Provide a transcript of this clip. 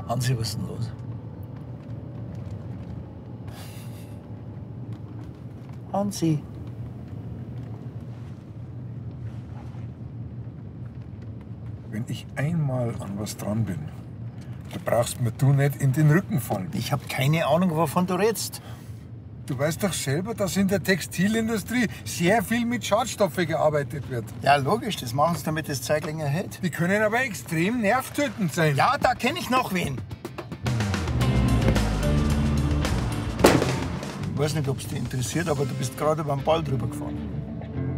Hansi, was ist denn los? Hansi. Wenn ich einmal an was dran bin, da brauchst mir du nicht in den Rücken fallen. Ich habe keine Ahnung, wovon du redest. Du weißt doch selber, dass in der Textilindustrie sehr viel mit Schadstoffen gearbeitet wird. Ja, logisch, das machen sie, damit das Zeug länger hält. Die können aber extrem nervtötend sein. Ja, da kenne ich noch wen. Ich weiß nicht, ob es dich interessiert, aber du bist gerade beim Ball drüber gefahren.